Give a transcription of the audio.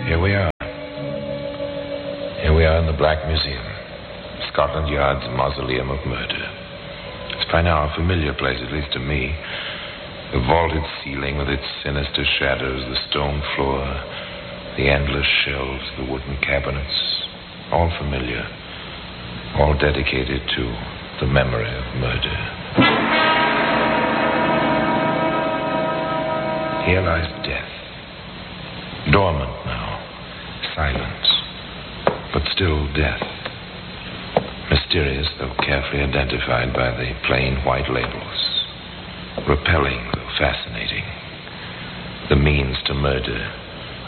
Here we are. Here we are in the Black Museum, Scotland Yard's mausoleum of murder. It's by now a familiar place, at least to me. The vaulted ceiling with its sinister shadows, the stone floor, the endless shelves, the wooden cabinets, all familiar, all dedicated to the memory of murder. Here lies death, dormant now, silent, but still death. Mysterious, though carefully identified by the plain white labels. Repelling, though fascinating. The means to murder